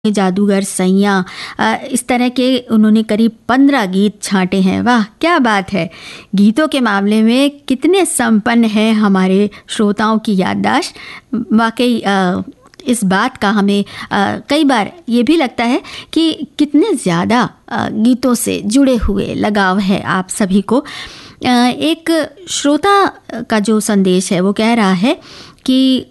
जादूगर सैयां, इस तरह के उन्होंने करीब 15 गीत छांटे हैं। वाह क्या बात है! गीतों के मामले में कितने संपन्न है हमारे श्रोताओं की याददाश्त। वाकई इस बात का हमें कई बार ये भी लगता है कि कितने ज़्यादा गीतों से जुड़े हुए लगाव है आप सभी को। एक श्रोता का जो संदेश है वो कह रहा है कि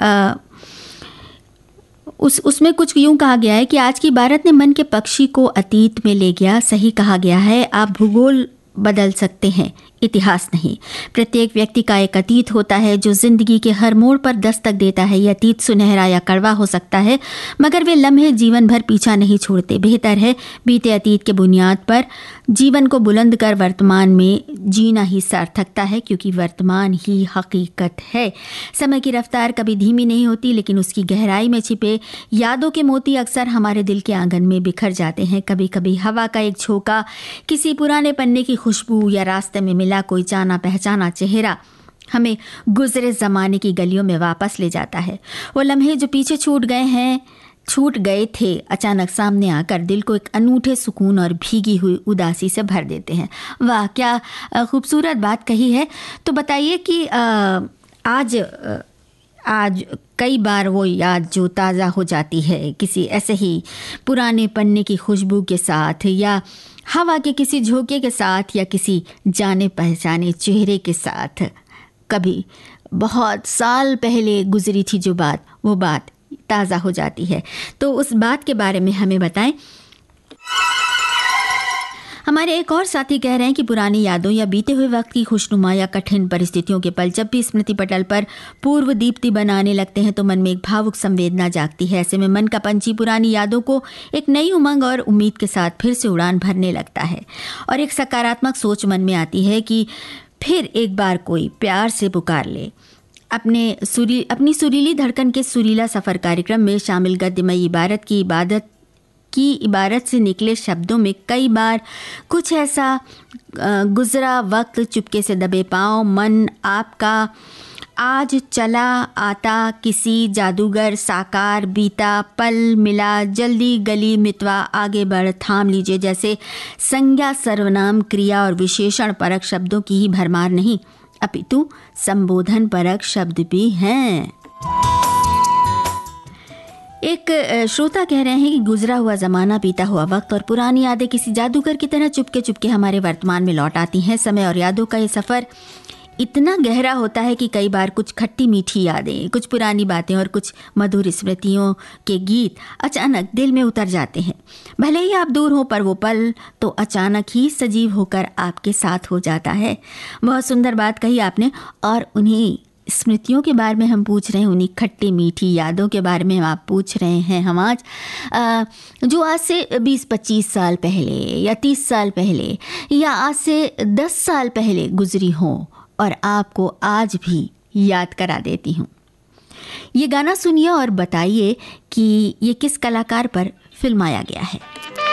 उसमें कुछ यूं कहा गया है कि आज की भारत ने मन के पक्षी को अतीत में ले गया। सही कहा गया है, आप भूगोल बदल सकते हैं, इतिहास नहीं। प्रत्येक व्यक्ति का एक अतीत होता है जो जिंदगी के हर मोड़ पर दस्तक देता है। यह अतीत सुनहरा या कड़वा हो सकता है, मगर वे लम्हे जीवन भर पीछा नहीं छोड़ते। बेहतर है बीते अतीत के बुनियाद पर जीवन को बुलंद कर वर्तमान में जीना ही सार्थकता है, क्योंकि वर्तमान ही हकीकत है। समय की रफ्तार कभी धीमी नहीं होती, लेकिन उसकी गहराई में छिपे यादों के मोती अक्सर हमारे दिल के आंगन में बिखर जाते हैं। कभी कभी हवा का एक झोंका, किसी पुराने पन्ने की खुशबू या रास्ते में मिला कोई जाना पहचाना चेहरा हमें गुजरे ज़माने की गलियों में वापस ले जाता है। वो लम्हे जो पीछे छूट गए थे, अचानक सामने आकर दिल को एक अनूठे सुकून और भीगी हुई उदासी से भर देते हैं। वाह क्या खूबसूरत बात कही है। तो बताइए कि आज कई बार वो याद जो ताज़ा हो जाती है किसी ऐसे ही पुराने पन्ने की खुशबू के साथ, या हवा के किसी झोंके के साथ, या किसी जाने पहचाने चेहरे के साथ, कभी बहुत साल पहले गुजरी थी जो बात, वो बात ताज़ा हो जाती है। तो उस बात के बारे में हमें बताएं। हमारे एक और साथी कह रहे हैं कि पुरानी यादों या बीते हुए वक्त की खुशनुमा या कठिन परिस्थितियों के पल जब भी स्मृति पटल पर पूर्व दीप्ति बनाने लगते हैं तो मन में एक भावुक संवेदना जागती है। ऐसे में मन का पंछी पुरानी यादों को एक नई उमंग और उम्मीद के साथ फिर से उड़ान भरने लगता है, और एक सकारात्मक सोच मन में आती है कि फिर एक बार कोई प्यार से पुकार ले। अपनी सुरीली धड़कन के सुरीला सफ़र कार्यक्रम में शामिल गद्यमयी इबारत की इबारत से निकले शब्दों में कई बार कुछ ऐसा गुजरा वक्त, चुपके से दबे पाँव, मन आपका आज चला आता, किसी जादूगर साकार बीता पल मिला, जल्दी गली मितवा आगे बढ़ थाम लीजिए जैसे संज्ञा, सर्वनाम, क्रिया और विशेषण परक शब्दों की ही भरमार नहीं, अपितु संबोधन परक शब्द भी हैं। एक श्रोता कह रहे हैं कि गुजरा हुआ ज़माना, बीता हुआ वक्त और पुरानी यादें किसी जादूगर की तरह चुपके चुपके हमारे वर्तमान में लौट आती हैं। समय और यादों का ये सफ़र इतना गहरा होता है कि कई बार कुछ खट्टी मीठी यादें, कुछ पुरानी बातें और कुछ मधुर स्मृतियों के गीत अचानक दिल में उतर जाते हैं। भले ही आप दूर हो, पर वो पल तो अचानक ही सजीव होकर आपके साथ हो जाता है। बहुत सुंदर बात कही आपने। और उन्हीं स्मृतियों के बारे में हम पूछ रहे हैं, उन्हीं खट्टी मीठी यादों के बारे में आप पूछ रहे हैं हम आज, जो आज से 20-25 साल पहले या 30 साल पहले या आज से 10 साल पहले गुजरी हों और आपको आज भी याद करा देती हूँ। ये गाना सुनिए और बताइए कि ये किस कलाकार पर फिल्माया गया है।